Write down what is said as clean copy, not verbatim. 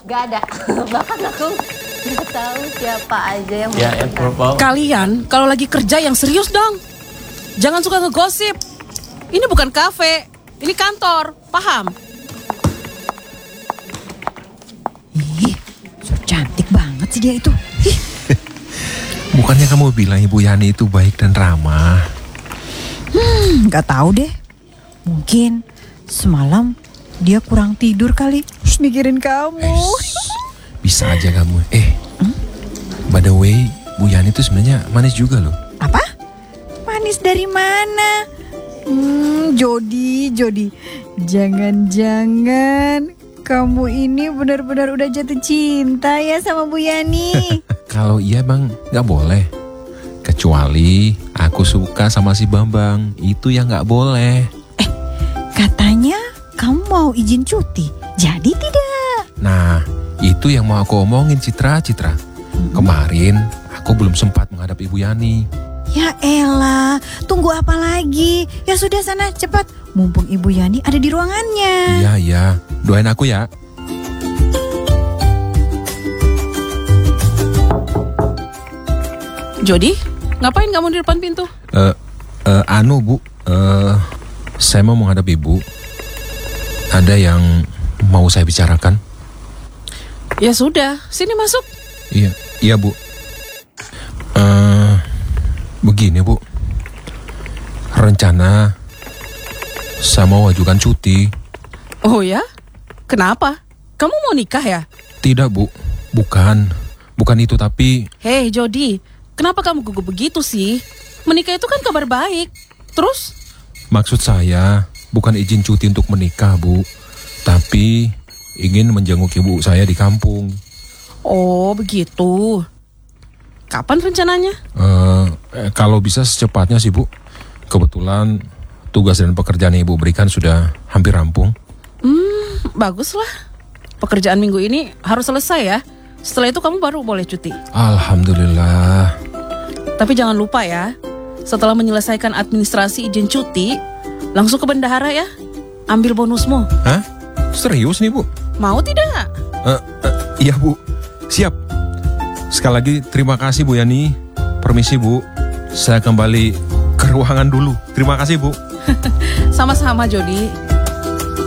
Gak ada. Bahkan aku gak tahu siapa aja yang Ya, membutuhkan. Kalian kalau lagi kerja yang serius dong. Jangan suka ngegosip. Ini bukan kafe, ini kantor, paham? Ih, so cantik banget sih dia itu. Ih, Bukannya kamu bilang Ibu Yani itu baik dan ramah? nggak tahu deh. Mungkin semalam dia kurang tidur kali. Mikirin kamu. Bisa aja kamu. By the way, Bu Yani itu sebenarnya manis juga loh. Apa? Manis dari mana? Jody. Jangan-jangan kamu ini benar-benar udah jatuh cinta ya sama Bu Yani. Kalau iya bang, nggak boleh. Kecuali aku suka sama si Bambang, itu yang nggak boleh. Katanya kamu mau izin cuti. Jadi tidak? Nah, itu yang mau aku omongin Citra. Kemarin aku belum sempat menghadap Ibu Yani. Ya elah, tunggu apa lagi? Ya sudah sana cepat. Mumpung Ibu Yani ada di ruangannya. Iya, doain aku ya. Jody, ngapain kamu di depan pintu? Bu, saya mau menghadap Ibu. Ada yang mau saya bicarakan. Ya sudah, sini masuk. Iya Bu. Begini Bu, rencana saya mau ajukan cuti. Oh ya? Kenapa? Kamu mau nikah ya? Tidak Bu, bukan itu tapi Hei Jody, kenapa kamu gugup begitu sih? Menikah itu kan kabar baik. Terus? maksud saya bukan izin cuti untuk menikah Bu, tapi ingin menjenguk ibu saya di kampung. Oh begitu. Kapan rencananya? Kalau bisa secepatnya sih Bu. Kebetulan tugas dan pekerjaan yang Ibu berikan sudah hampir rampung. Baguslah. Pekerjaan minggu ini harus selesai ya. Setelah itu kamu baru boleh cuti. Alhamdulillah. Tapi jangan lupa ya, setelah menyelesaikan administrasi izin cuti, langsung ke bendahara ya. Ambil bonusmu. Hah? Serius nih Bu? Mau tidak? Iya Bu, siap. Sekali lagi terima kasih Bu Yani. Permisi Bu, saya kembali ke ruangan dulu. Terima kasih Bu. Sama-sama Jody.